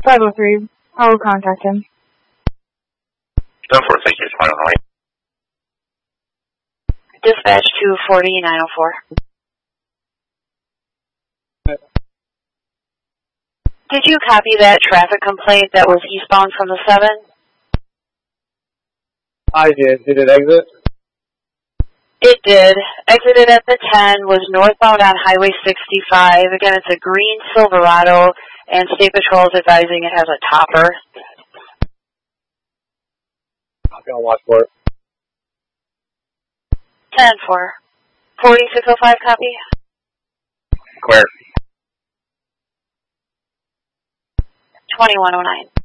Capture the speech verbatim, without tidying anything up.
five oh three. I will contact him. ten four, thank you. Final nine. Dispatch two forty, nine oh four. Did you copy that traffic complaint that was eastbound from the seven? I did. Did it exit? It did. Exited at the ten, was northbound on Highway sixty-five. Again, it's a green Silverado, and State Patrol is advising it has a topper. I'm going to watch for it. ten four. forty-six oh five, copy. Clear. twenty-one oh nine.